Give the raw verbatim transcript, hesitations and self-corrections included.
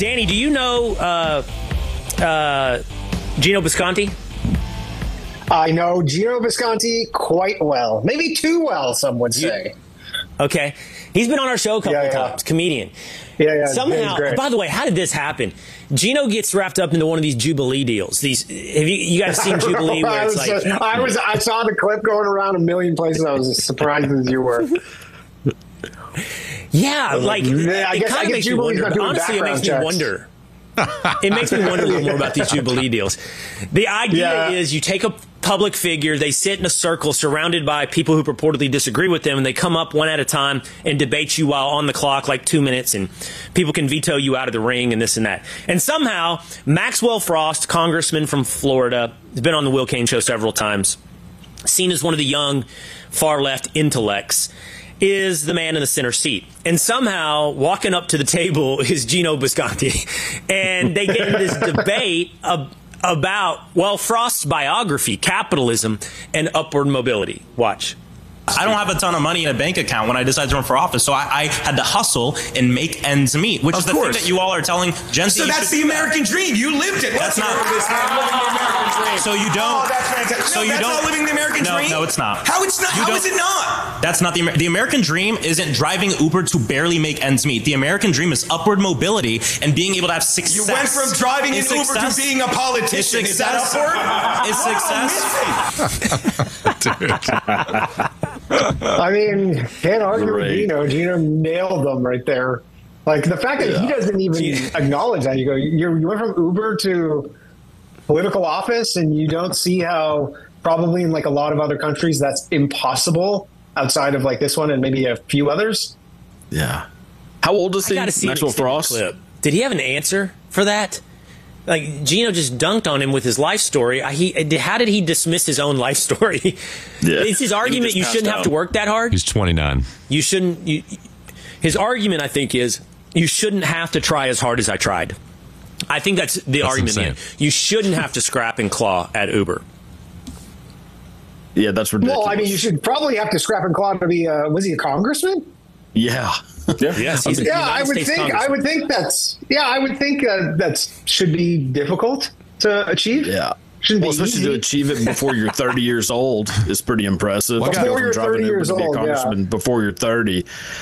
Danny, do you know uh, uh, Gino Bisconti? I know Gino Bisconti quite well. Maybe too well, some would say. Okay. He's been on our show a couple Yeah, of yeah. times, comedian. Yeah, yeah. Somehow, great. by the way, how did this happen? Gino gets wrapped up into one of these Jubilee deals. These, have you, you guys seen Jubilee where I it's was, like, uh, I was, I saw the clip going around a million places. I was as surprised as you were. yeah, like, Yeah, I it guess- kind I of guess makes me Jubilee's wonder. not doing Honestly, it makes background me checks. wonder. It makes me wonder a little more about these Jubilee deals. The idea Yeah. is you take a public figure, they sit in a circle surrounded by people who purportedly disagree with them, and they come up one at a time and debate you while on the clock, like two minutes, and people can veto you out of the ring and this and that. And somehow, Maxwell Frost, congressman from Florida, has been on the Will Cain show several times, seen as one of the young far-left intellects, is the man in the center seat. And somehow, walking up to the table is Gino Bisconti. And they get in this debate of, about, well, Frost's biography, capitalism, and upward mobility. Watch. I don't have a ton of money in a bank account when I decided to run for office, so I, I had to hustle and make ends meet, which Of is the course. thing that you all are telling Gen Z. So you that's should the do that. American dream. You lived it. That's Let's not- hear this man living the American dream. So you don't. Oh, that's fantastic. So no, you that's don't. not living the American no, dream. No, it's not. How it's not? You How don't- is it not? That's not the Amer- the American dream. Isn't driving Uber to barely make ends meet. The American dream is upward mobility and being able to have success. You went from driving an It's Uber success. to being a politician. It's Is that success. upward? It's success. I mean, can't argue with Great. Gino. Gino nailed them right there. Like the fact that he Yeah. doesn't even acknowledge that. You go, you're, you went from Uber to political office, and you don't see how probably in like a lot of other countries that's impossible outside of like this one and maybe a few others. Yeah. How old is I he? gotta see an Maxwell extended Frost? clip. Did he have an answer for that? Like, Gino just dunked on him with his life story. I- He, how did he dismiss his own life story? Yeah. It's his argument just you passed shouldn't have out. to work that hard. He's twenty-nine. You shouldn't. You, his argument, I think, is you shouldn't have to try as hard as I tried. I think that's the That's argument. insane. Man. You shouldn't have to scrap and claw at Uber. Yeah, that's ridiculous. Well, I mean, you should probably have to scrap and claw to be. Uh, was he a congressman? Yeah. Yes, he's a Yeah, United I would States think. I congressman. would think that's. Yeah, I would think uh, that should be difficult to achieve. Yeah. Shouldn't Well, be especially easy. to achieve it before you're thirty years old is pretty impressive. Well, To before go from you're driving thirty Uber years to be a old, yeah. congressman before you're thirty.